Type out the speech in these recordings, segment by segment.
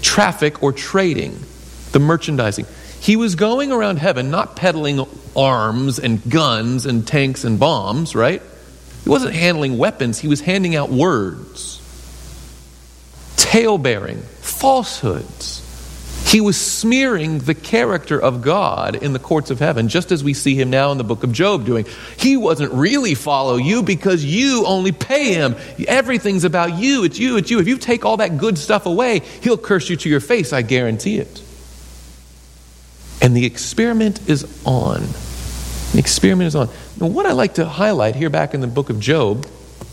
traffic or trading, the merchandising. He was going around heaven not peddling arms and guns and tanks and bombs, right? He wasn't handling weapons. He was handing out words, tale-bearing, falsehoods. He was smearing the character of God in the courts of heaven, just as we see him now in the book of Job doing. He wasn't really follow you because you only pay him. Everything's about you. It's you. It's you. If you take all that good stuff away, he'll curse you to your face. I guarantee it. And the experiment is on. The experiment is on. Now, what I like to highlight here back in the book of Job,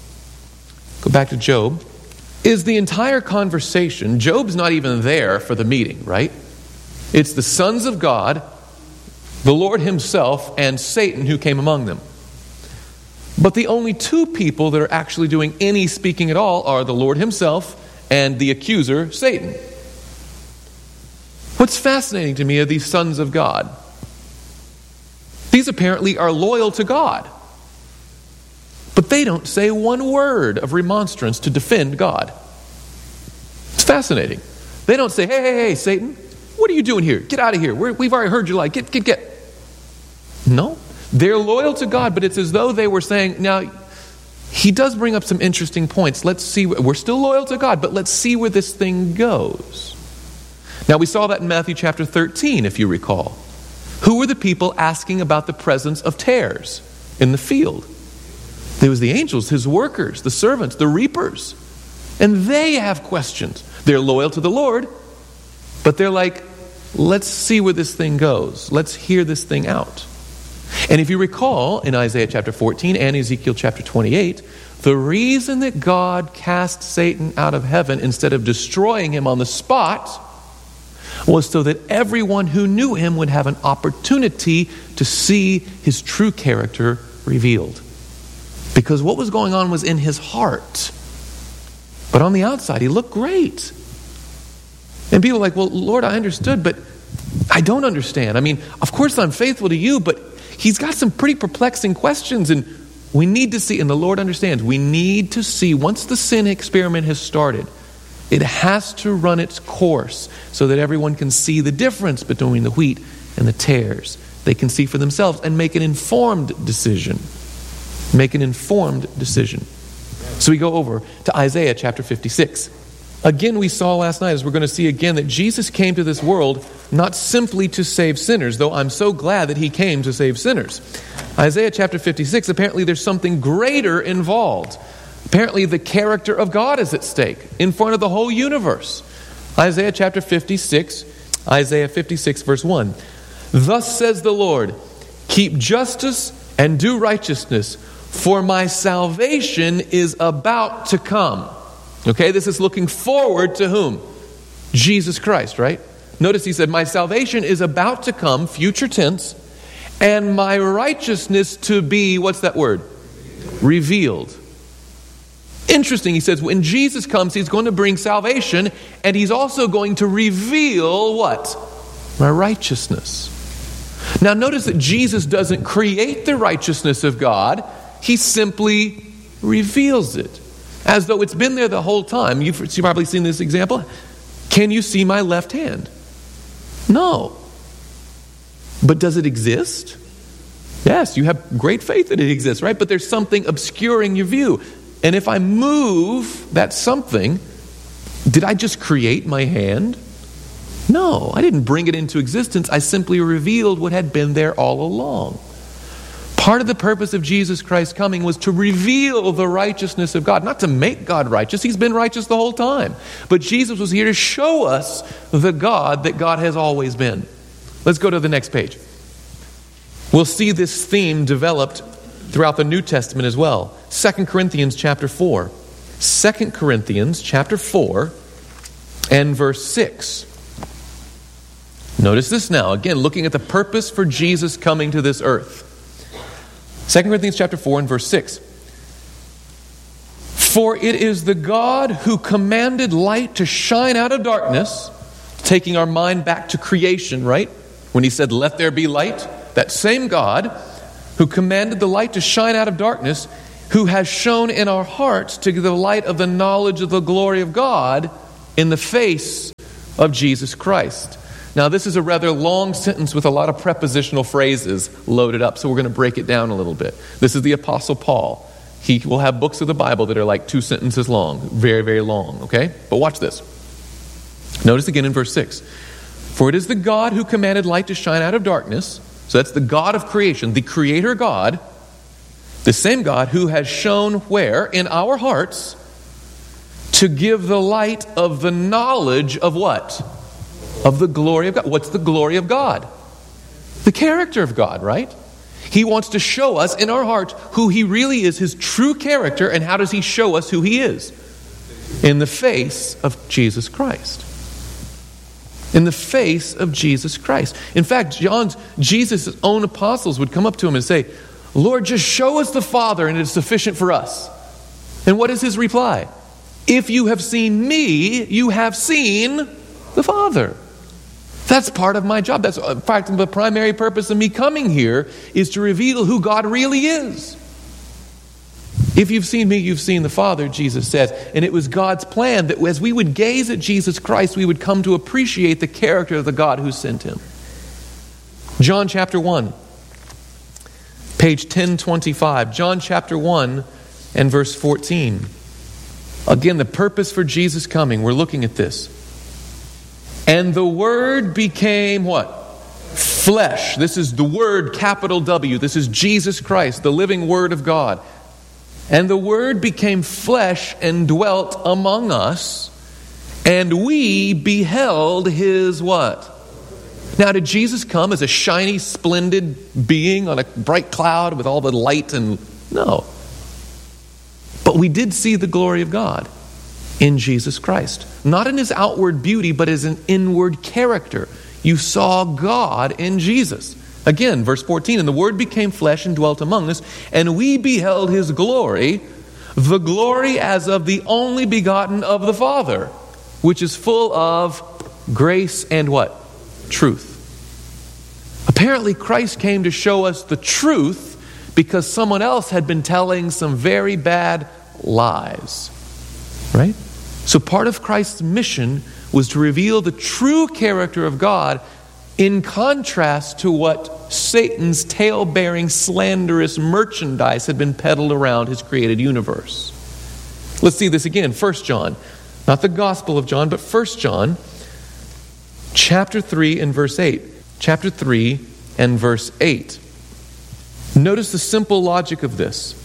go back to Job, is the entire conversation. Job's not even there for the meeting, right? It's the sons of God, the Lord himself, and Satan who came among them. But the only two people that are actually doing any speaking at all are the Lord himself and the accuser, Satan. What's fascinating to me are these sons of God. These apparently are loyal to God. But they don't say one word of remonstrance to defend God. It's fascinating. They don't say, hey, Satan, what are you doing here? Get out of here. We've already heard you lie. Get. No. They're loyal to God, but it's as though they were saying, now, he does bring up some interesting points. Let's see. We're still loyal to God, but let's see where this thing goes. Now, we saw that in Matthew chapter 13, if you recall. Who were the people asking about the presence of tares in the field? There was the angels, his workers, the servants, the reapers. And they have questions. They're loyal to the Lord, but they're like, let's see where this thing goes. Let's hear this thing out. And if you recall, in Isaiah chapter 14 and Ezekiel chapter 28, the reason that God cast Satan out of heaven instead of destroying him on the spot was so that everyone who knew him would have an opportunity to see his true character revealed. Because what was going on was in his heart. But on the outside, he looked great. And people are like, well, Lord, I understood, but I don't understand. I mean, of course I'm faithful to you, but he's got some pretty perplexing questions, and we need to see, and the Lord understands, we need to see, once the sin experiment has started, it has to run its course so that everyone can see the difference between the wheat and the tares. They can see for themselves and make an informed decision. Make an informed decision. So we go over to Isaiah chapter 56. Again, we saw last night, as we're going to see again, that Jesus came to this world not simply to save sinners, though I'm so glad that he came to save sinners. Isaiah chapter 56, apparently there's something greater involved. Apparently the character of God is at stake in front of the whole universe. Isaiah chapter 56, Isaiah 56 verse 1. Thus says the Lord, keep justice and do righteousness, for my salvation is about to come. Okay, this is looking forward to whom? Jesus Christ, right? Notice he said, my salvation is about to come, future tense, and my righteousness to be, what's that word? Revealed. Interesting, he says, when Jesus comes, he's going to bring salvation, and he's also going to reveal what? My righteousness. Now notice that Jesus doesn't create the righteousness of God, he simply reveals it. As though it's been there the whole time. You've probably seen this example. Can you see my left hand? No. But does it exist? Yes, you have great faith that it exists, right? But there's something obscuring your view. And if I move that something, did I just create my hand? No, I didn't bring it into existence. I simply revealed what had been there all along. Part of the purpose of Jesus Christ coming was to reveal the righteousness of God, not to make God righteous. He's been righteous the whole time. But Jesus was here to show us the God that God has always been. Let's go to the next page. We'll see this theme developed throughout the New Testament as well. 2 Corinthians chapter 4. 2 Corinthians chapter 4 and verse 6. Notice this now. Again, looking at the purpose for Jesus coming to this earth. 2 Corinthians chapter 4 and verse 6. For it is the God who commanded light to shine out of darkness, taking our mind back to creation, right? When he said, let there be light, that same God who commanded the light to shine out of darkness, who has shone in our hearts to give the light of the knowledge of the glory of God in the face of Jesus Christ. Now, this is a rather long sentence with a lot of prepositional phrases loaded up, so we're going to break it down a little bit. This is the Apostle Paul. He will have books of the Bible that are like 2 sentences long, very, very long, okay? But watch this. Notice again in verse 6. For it is the God who commanded light to shine out of darkness. So that's the God of creation, the Creator God. The same God who has shone where? In our hearts, to give the light of the knowledge of what? Of the glory of God. What's the glory of God? The character of God, right? He wants to show us in our heart who He really is, His true character, and how does He show us who He is? In the face of Jesus Christ. In the face of Jesus Christ. In fact, Jesus' own apostles would come up to Him and say, Lord, just show us the Father and it is sufficient for us. And what is His reply? If you have seen me, you have seen the Father. That's part of my job. That's, in fact, the primary purpose of me coming here is to reveal who God really is. If you've seen me, you've seen the Father, Jesus says. And it was God's plan that as we would gaze at Jesus Christ, we would come to appreciate the character of the God who sent Him. John chapter 1, page 1025. John chapter 1 and verse 14. Again, the purpose for Jesus coming, we're looking at this. And the Word became what? Flesh. This is the Word, capital W. This is Jesus Christ, the living Word of God. And the Word became flesh and dwelt among us, and we beheld His what? Now, did Jesus come as a shiny, splendid being on a bright cloud with all the light and... No. But we did see the glory of God in Jesus Christ. Not in His outward beauty, but as an inward character. You saw God in Jesus. Again, verse 14, and the Word became flesh and dwelt among us, and we beheld His glory, the glory as of the only begotten of the Father, which is full of grace and what? Truth. Apparently, Christ came to show us the truth because someone else had been telling some very bad lies. Right? So part of Christ's mission was to reveal the true character of God in contrast to what Satan's tale-bearing, slanderous merchandise had been peddled around His created universe. Let's see this again. 1 John. Not the Gospel of John, but 1 John chapter 3 and verse 8. Chapter 3 and verse 8. Notice the simple logic of this.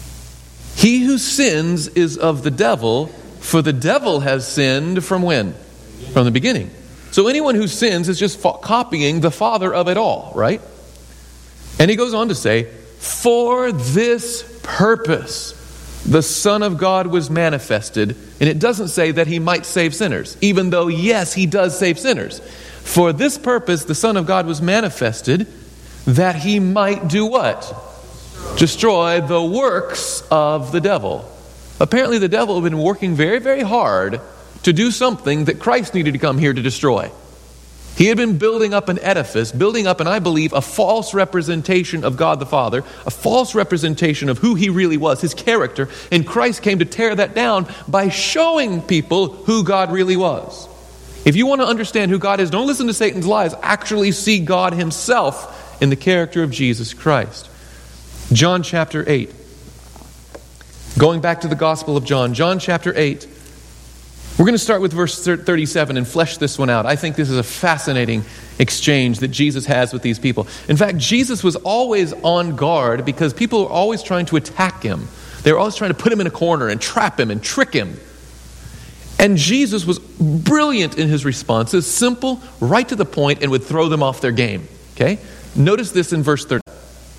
He who sins is of the devil, for the devil has sinned from when? From the beginning. So anyone who sins is just copying the father of it all, right? And he goes on to say, for this purpose the Son of God was manifested. And it doesn't say that He might save sinners, even though, yes, He does save sinners. For this purpose the Son of God was manifested, that He might do what? Destroy the works of the devil. Apparently the devil had been working very, very hard to do something that Christ needed to come here to destroy. He had been building up an edifice, building up, and I believe, a false representation of God the Father, a false representation of who He really was, His character, and Christ came to tear that down by showing people who God really was. If you want to understand who God is, don't listen to Satan's lies. Actually see God Himself in the character of Jesus Christ. John chapter 8. Going back to the Gospel of John. John chapter 8. We're going to start with verse 37 and flesh this one out. I think this is a fascinating exchange that Jesus has with these people. In fact, Jesus was always on guard because people were always trying to attack Him. They were always trying to put Him in a corner and trap Him and trick Him. And Jesus was brilliant in His responses, simple, right to the point, and would throw them off their game. Okay? Notice this in verse 30.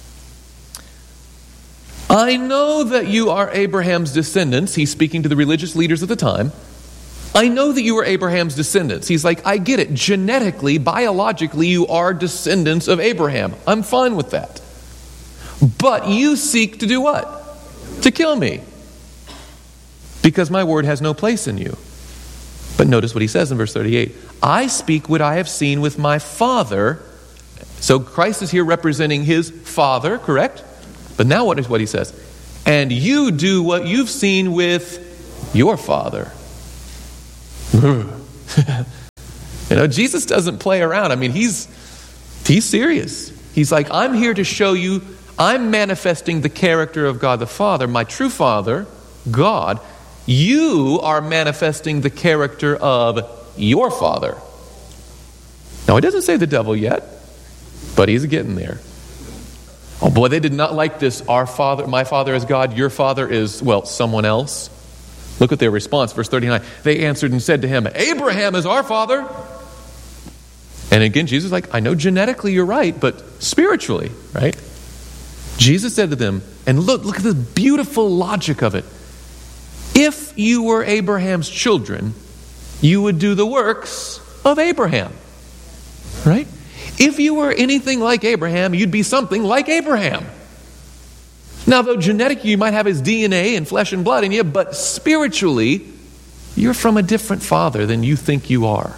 I know that you are Abraham's descendants. He's speaking to the religious leaders of the time. I know that you are Abraham's descendants. He's like, I get it. Genetically, biologically, you are descendants of Abraham. I'm fine with that. But you seek to do what? To kill me. Because my word has no place in you. But notice what he says in verse 38. I speak what I have seen with my Father. So Christ is here representing His Father, correct? But now what is what he says? And you do what you've seen with your father. Jesus doesn't play around. I mean, he's serious. He's like, I'm here to show you, I'm manifesting the character of God the Father, my true Father, God. You are manifesting the character of your father. Now, he doesn't say the devil yet, but he's getting there. Oh boy, they did not like this. Our Father, my Father is God, your Father is, well, someone else. Look at their response, verse 39. They answered and said to him, Abraham is our father. And again, Jesus is like, I know genetically you're right, but spiritually, right? Jesus said to them, and look at this beautiful logic of it. If you were Abraham's children, you would do the works of Abraham, right? If you were anything like Abraham, you'd be something like Abraham. Now, though genetically you might have his DNA and flesh and blood in you, but spiritually, you're from a different father than you think you are.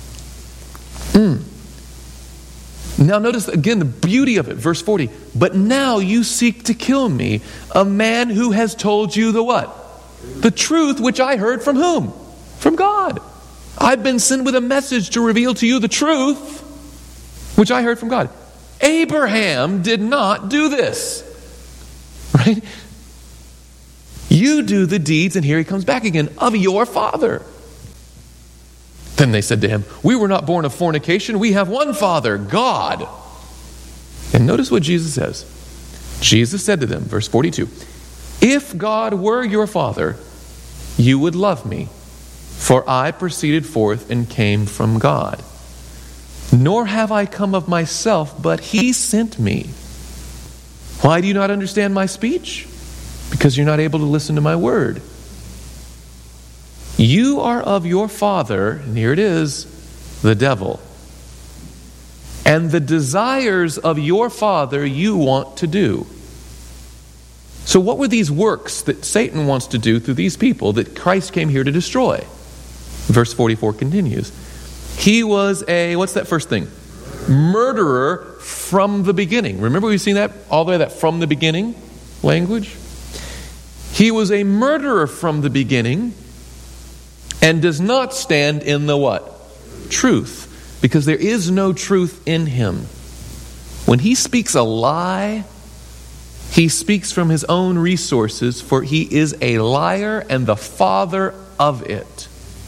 Now notice again the beauty of it, verse 40. But now you seek to kill me, a man who has told you the what? The truth which I heard from whom? From God. I've been sent with a message to reveal to you the truth which I heard from God. Abraham did not do this. Right? You do the deeds, and here he comes back again, of your father. Then they said to him, we were not born of fornication. We have one Father, God. And notice what Jesus says. Jesus said to them, verse 42, if God were your Father, you would love me, for I proceeded forth and came from God. Nor have I come of myself, but he sent me. Why do you not understand my speech? Because you're not able to listen to my word. You are of your father, and here it is, the devil. And the desires of your father you want to do. So what were these works that Satan wants to do through these people that Christ came here to destroy? Verse 44 continues. He was a, what's that first thing? Murderer from the beginning. Remember we've seen that all the way, that from the beginning language? He was a murderer from the beginning and does not stand in the what? Truth. Because there is no truth in him. When he speaks a lie, he speaks from his own resources, for he is a liar and the father of it.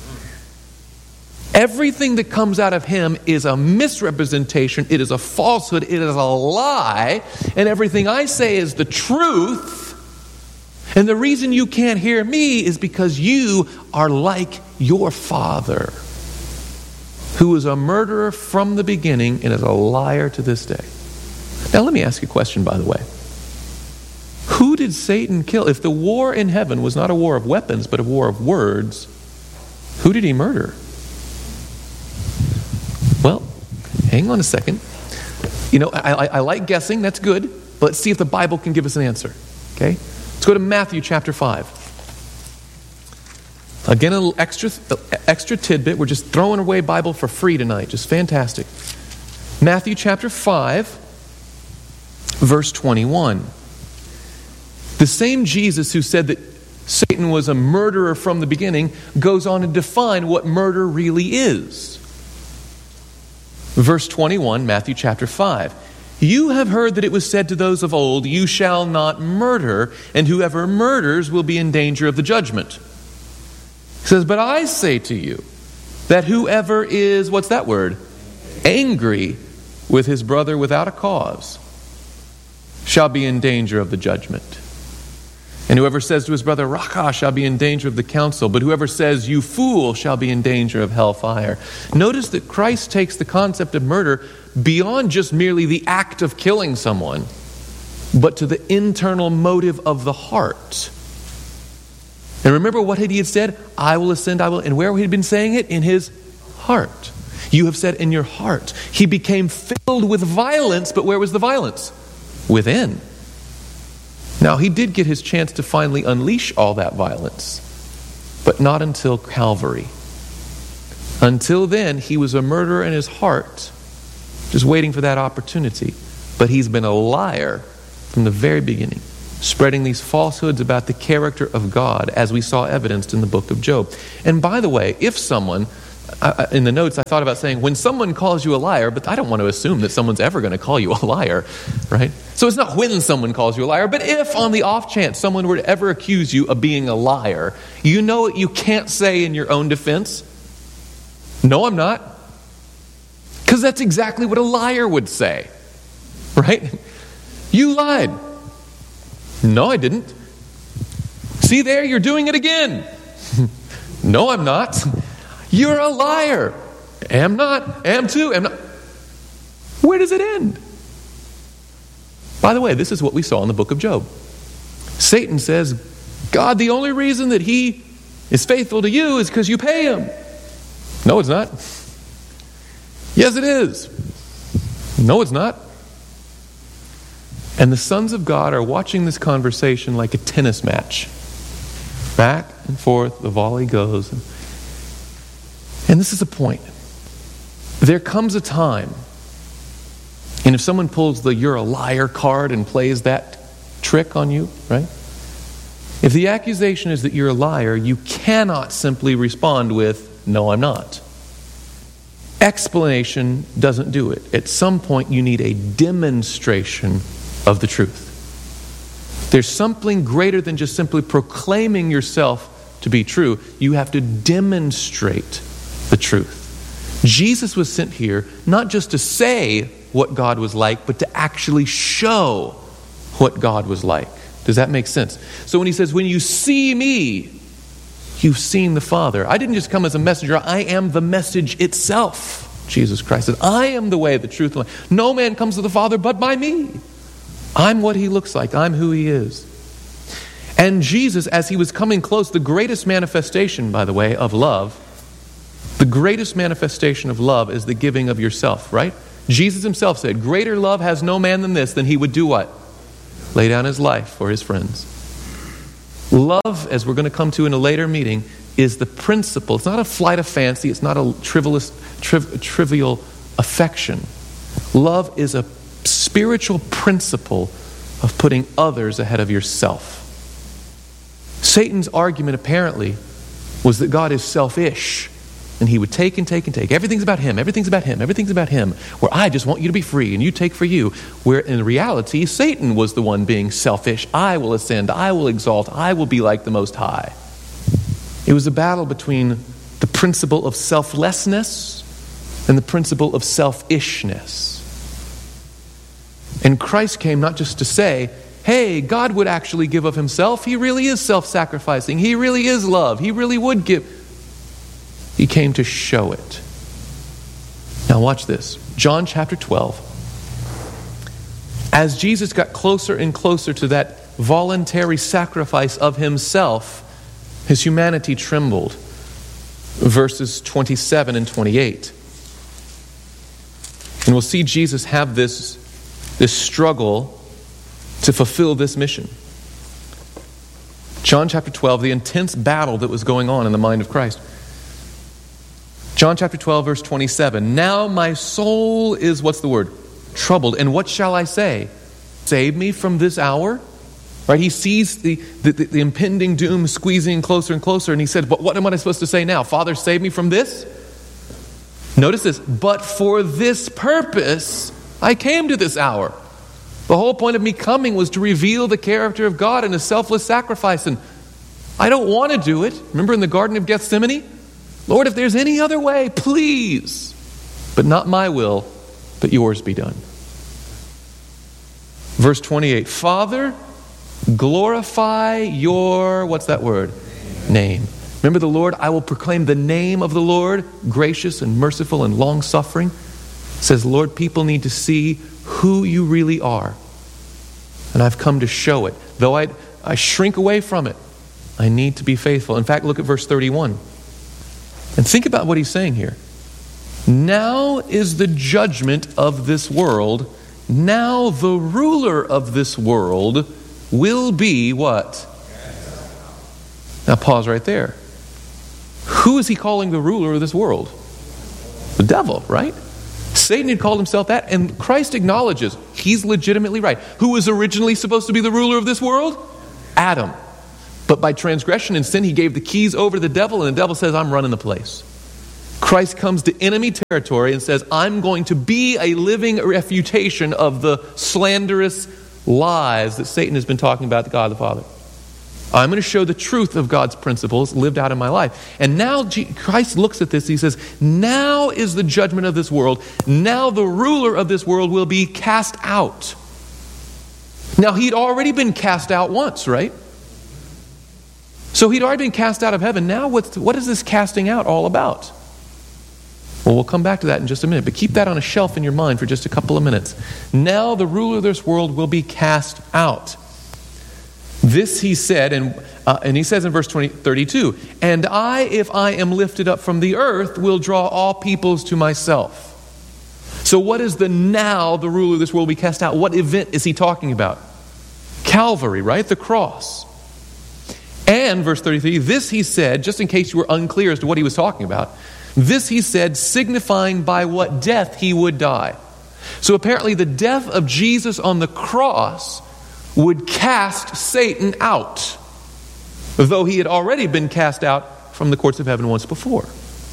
Everything that comes out of him is a misrepresentation, it is a falsehood, it is a lie, and everything I say is the truth. And the reason you can't hear me is because you are like your father, who is a murderer from the beginning and is a liar to this day. Now let me ask you a question, by the way. Who did Satan kill? If the war in heaven was not a war of weapons, but a war of words, who did he murder? Well, hang on a second. I like guessing, that's good, but let's see if the Bible can give us an answer. Okay? Let's go to Matthew chapter 5. Again, a little extra tidbit. We're just throwing away Bible for free tonight. Just fantastic. Matthew chapter 5, verse 21. The same Jesus who said that Satan was a murderer from the beginning goes on to define what murder really is. Verse 21, Matthew chapter 5. You have heard that it was said to those of old, you shall not murder, and whoever murders will be in danger of the judgment. He says, but I say to you that whoever is, what's that word? Angry with his brother without a cause shall be in danger of the judgment. And whoever says to his brother, Raca, shall be in danger of the council. But whoever says, you fool, shall be in danger of hellfire. Notice that Christ takes the concept of murder beyond just merely the act of killing someone, but to the internal motive of the heart. And remember what he had said? I will ascend, I will. And where he had been saying it? In his heart. You have said in your heart. He became filled with violence, but where was the violence? Within. Now, he did get his chance to finally unleash all that violence, but not until Calvary. Until then, he was a murderer in his heart, just waiting for that opportunity. But he's been a liar from the very beginning, spreading these falsehoods about the character of God, as we saw evidenced in the book of Job. And by the way, if someone in the notes, I thought about saying, when someone calls you a liar, but I don't want to assume that someone's ever going to call you a liar, right? So it's not when someone calls you a liar, but if on the off chance someone were to ever accuse you of being a liar, you know what you can't say in your own defense? No, I'm not. Because that's exactly what a liar would say, right? You lied. No, I didn't. See there, you're doing it again. No, I'm not. You're a liar. Am not. Am too. Am not. Where does it end? By the way, this is what we saw in the book of Job. Satan says, God, the only reason that he is faithful to you is because you pay him. No, it's not. Yes, it is. No, it's not. And the sons of God are watching this conversation like a tennis match. Back and forth, the volley goes. And this is the point. There comes a time, and if someone pulls the "you're a liar" card and plays that trick on you, right? If the accusation is that you're a liar, you cannot simply respond with, "No, I'm not." Explanation doesn't do it. At some point, you need a demonstration of the truth. There's something greater than just simply proclaiming yourself to be true. You have to demonstrate the truth. Jesus was sent here not just to say what God was like, but to actually show what God was like. Does that make sense? So when he says, when you see me, you've seen the Father. I didn't just come as a messenger. I am the message itself. Jesus Christ said, I am the way, the truth, and life. No man comes to the Father but by me. I'm what he looks like. I'm who he is. And Jesus, as he was coming close, the greatest manifestation, by the way, of love, the greatest manifestation of love is the giving of yourself, right? Jesus himself said, greater love has no man than this, than he would do what? Lay down his life for his friends. Love, as we're going to come to in a later meeting, is the principle. It's not a flight of fancy. It's not a trivial affection. Love is a spiritual principle of putting others ahead of yourself. Satan's argument apparently was that God is selfish, and he would take and take and take. Everything's about him, everything's about him, everything's about him. Where I just want you to be free and you take for you. Where in reality, Satan was the one being selfish. I will ascend, I will exalt, I will be like the Most High. It was a battle between the principle of selflessness and the principle of selfishness. And Christ came not just to say, hey, God would actually give of himself. He really is self-sacrificing. He really is love. He really would give. He came to show it. Now watch this. John chapter 12. As Jesus got closer and closer to that voluntary sacrifice of himself, his humanity trembled. Verses 27 and 28. And we'll see Jesus have this struggle to fulfill this mission. John chapter 12, the intense battle that was going on in the mind of Christ. John chapter 12, verse 27. Now my soul is, what's the word? Troubled. And what shall I say? Save me from this hour? Right? He sees the impending doom squeezing closer and closer, and he said, but what am I supposed to say now? Father, save me from this? Notice this. But for this purpose I came to this hour. The whole point of me coming was to reveal the character of God in a selfless sacrifice. And I don't want to do it. Remember in the Garden of Gethsemane? Lord, if there's any other way, please. But not my will, but yours be done. Verse 28. Father, glorify your, what's that word? Name. Remember the Lord, I will proclaim the name of the Lord, gracious and merciful and long-suffering. It says, Lord, people need to see who you really are. And I've come to show it. Though I shrink away from it, I need to be faithful. In fact, look at verse 31. And think about what he's saying here. Now is the judgment of this world. Now the ruler of this world will be what? Now pause right there. Who is he calling the ruler of this world? The devil, right? Satan had called himself that, and Christ acknowledges he's legitimately right. Who was originally supposed to be the ruler of this world? Adam. But by transgression and sin, he gave the keys over to the devil, and the devil says, I'm running the place. Christ comes to enemy territory and says, I'm going to be a living refutation of the slanderous lies that Satan has been talking about God the Father. I'm going to show the truth of God's principles lived out in my life. And now Christ looks at this, he says, now is the judgment of this world. Now the ruler of this world will be cast out. Now he'd already been cast out once, right? So he'd already been cast out of heaven. Now what is this casting out all about? Well, we'll come back to that in just a minute, but keep that on a shelf in your mind for just a couple of minutes. Now the ruler of this world will be cast out. This he said, and he says in verse 32, and I, if I am lifted up from the earth, will draw all peoples to myself. So what is the now the ruler of this world will be cast out? What event is he talking about? Calvary, right? The cross. And verse 33, this he said, just in case you were unclear as to what he was talking about, this he said, signifying by what death he would die. So apparently the death of Jesus on the cross would cast Satan out, though he had already been cast out from the courts of heaven once before.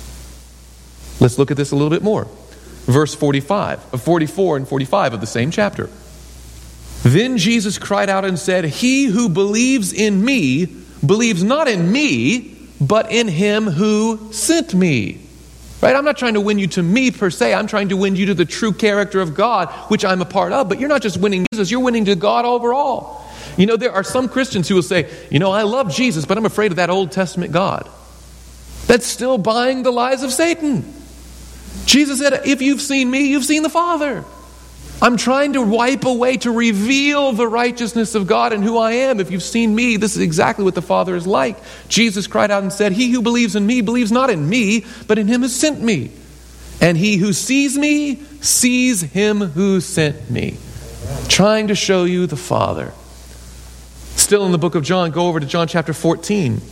Let's look at this a little bit more. Verse 44 and 45 of the same chapter. Then Jesus cried out and said, he who believes in me believes not in me, but in him who sent me. Right? I'm not trying to win you to me per se. I'm trying to win you to the true character of God, which I'm a part of. But you're not just winning Jesus, you're winning to God overall. You know, there are some Christians who will say, I love Jesus, but I'm afraid of that Old Testament God. That's still buying the lies of Satan. Jesus said, if you've seen me, you've seen the Father. I'm trying to wipe away, to reveal the righteousness of God and who I am. If you've seen me, this is exactly what the Father is like. Jesus cried out and said, he who believes in me believes not in me, but in him who sent me. And he who sees me sees him who sent me. Trying to show you the Father. Still in the book of John, go over to John chapter 14.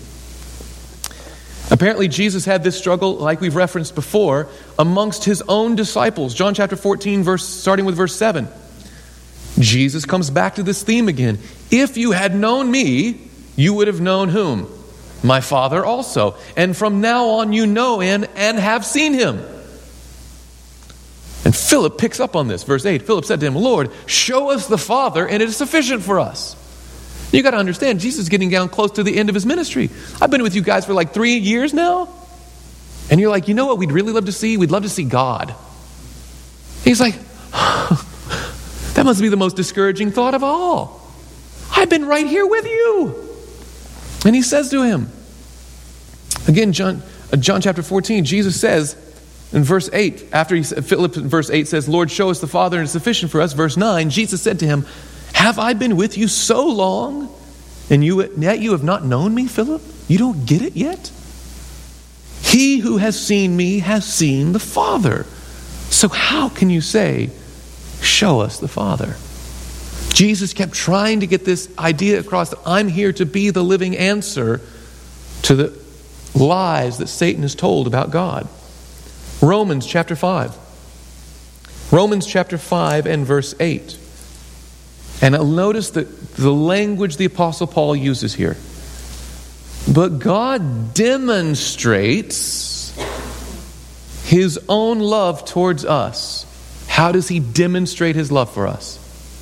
Apparently Jesus had this struggle, like we've referenced before, amongst his own disciples. John chapter 14, starting with verse 7. Jesus comes back to this theme again. If you had known me, you would have known whom? My Father also. And from now on you know and have seen him. And Philip picks up on this. Verse 8, Philip said to him, Lord, show us the Father, and it is sufficient for us. You got to understand, Jesus is getting down close to the end of his ministry. I've been with you guys for like 3 years now. And you're like, you know what we'd really love to see? We'd love to see God. He's like, that must be the most discouraging thought of all. I've been right here with you. And he says to him, again, John chapter 14, Jesus says in verse 8, after Philip in verse 8 says, Lord, show us the Father and it's sufficient for us. Verse 9, Jesus said to him, have I been with you so long, and yet you have not known me, Philip? You don't get it yet? He who has seen me has seen the Father. So how can you say, show us the Father? Jesus kept trying to get this idea across that I'm here to be the living answer to the lies that Satan has told about God. Romans chapter 5. Romans chapter 5 and verse 8. And I'll notice that the language the Apostle Paul uses here. But God demonstrates his own love towards us. How does he demonstrate his love for us?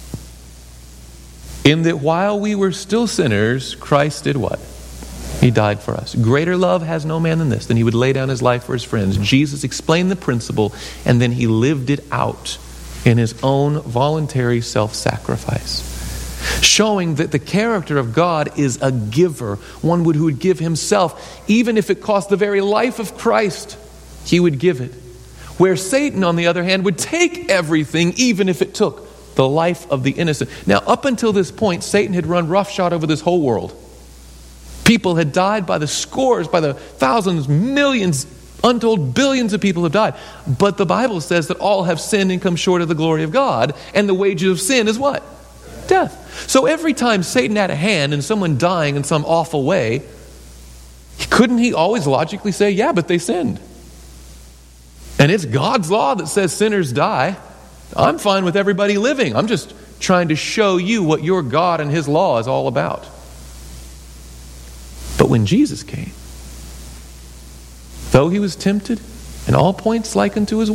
In that while we were still sinners, Christ did what? He died for us. Greater love has no man than this, than he would lay down his life for his friends. Jesus explained the principle, and then he lived it out in his own voluntary self-sacrifice, showing that the character of God is a giver, one who would give himself, even if it cost the very life of Christ, he would give it. Where Satan, on the other hand, would take everything, even if it took the life of the innocent. Now, up until this point, Satan had run roughshod over this whole world. People had died by the scores, by the thousands, millions, untold billions of people have died. But the Bible says that all have sinned and come short of the glory of God. And the wages of sin is what? Death. So every time Satan had a hand in someone dying in some awful way, couldn't he always logically say, yeah, but they sinned? And it's God's law that says sinners die. I'm fine with everybody living. I'm just trying to show you what your God and his law is all about. But when Jesus came, though he was tempted, and all points like unto his